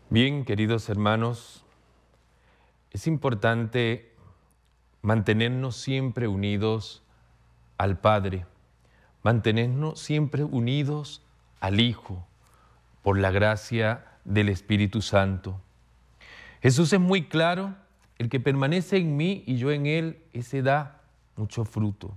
Bien, queridos hermanos, es importante mantenernos siempre unidos al Padre, mantenernos siempre unidos al Hijo, por la gracia del Espíritu Santo. Jesús es muy claro: el que permanece en mí y yo en él, ese da mucho fruto.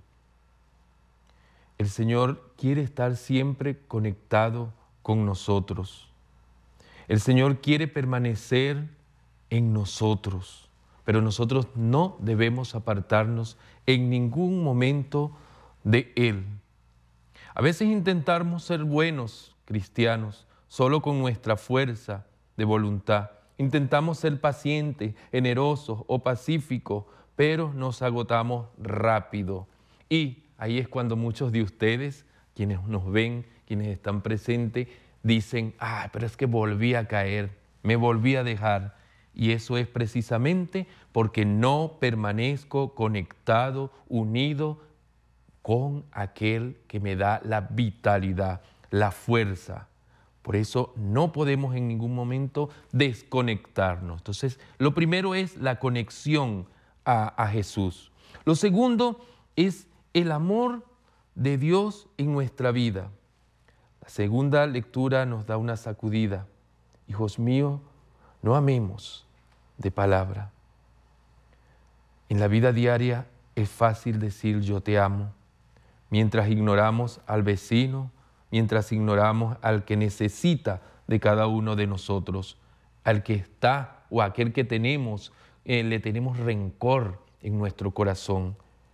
El Señor quiere estar siempre conectado con nosotros. El Señor quiere permanecer en nosotros, pero nosotros no debemos apartarnos en ningún momento de Él. A veces intentamos ser buenos cristianos solo con nuestra fuerza de voluntad. Intentamos ser pacientes, generosos o pacíficos, pero nos agotamos rápido. Y ahí es cuando muchos de ustedes, quienes nos ven, quienes están presentes, dicen: pero es que volví a caer, me volví a dejar. Y eso es precisamente porque no permanezco conectado, unido con aquel que me da la vitalidad, la fuerza. Por eso no podemos en ningún momento desconectarnos. Entonces, lo primero es la conexión a Jesús. Lo segundo es el amor de Dios en nuestra vida. La segunda lectura nos da una sacudida. Hijos míos, no amemos de palabra. En la vida diaria es fácil decir yo te amo, mientras ignoramos al vecino, mientras ignoramos al que necesita de cada uno de nosotros, al que está o aquel que tenemos, le tenemos rencor en nuestro corazón.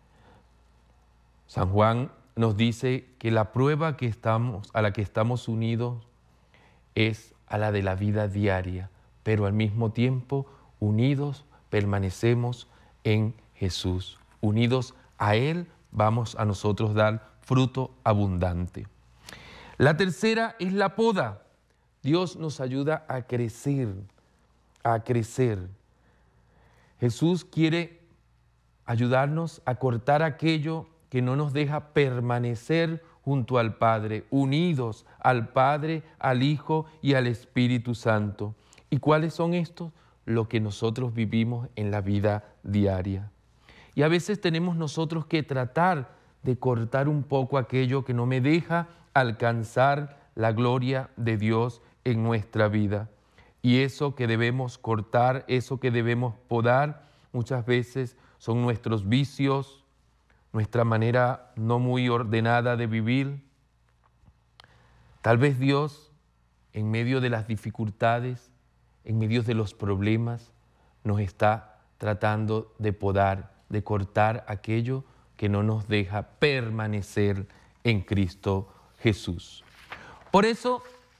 San Juan nos dice que la prueba a la que estamos unidos es a la de la vida diaria, pero al mismo tiempo unidos permanecemos en Jesús. Unidos a Él vamos a nosotros dar fruto abundante. La tercera es la poda. Dios nos ayuda a crecer, a crecer. Jesús quiere ayudarnos a cortar aquello que no nos deja permanecer junto al Padre, unidos al Padre, al Hijo y al Espíritu Santo. ¿Y cuáles son estos? Lo que nosotros vivimos en la vida diaria. Y a veces tenemos nosotros que tratar de cortar un poco aquello que no me deja alcanzar la gloria de Dios en nuestra vida. Y eso que debemos cortar, eso que debemos podar, muchas veces son nuestros vicios, nuestra manera no muy ordenada de vivir. Tal vez Dios, en medio de las dificultades, en medio de los problemas, nos está tratando de podar, de cortar aquello que no nos deja permanecer en Cristo Jesús. Por eso,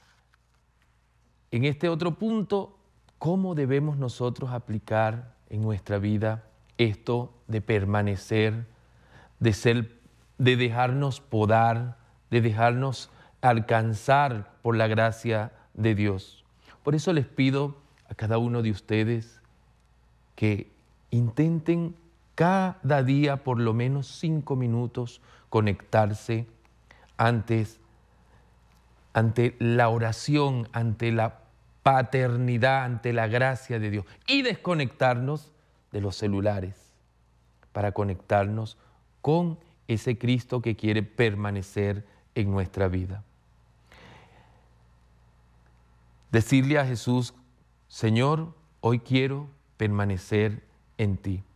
en este otro punto, ¿cómo debemos nosotros aplicar en nuestra vida esto de permanecer, de dejarnos podar, de dejarnos alcanzar por la gracia de Dios? Por eso les pido a cada uno de ustedes que intenten cada día por lo menos 5 minutos conectarse ante la oración, ante la paternidad, ante la gracia de Dios, y desconectarnos de los celulares para conectarnos con ese Cristo que quiere permanecer en nuestra vida. Decirle a Jesús: Señor, hoy quiero permanecer en ti.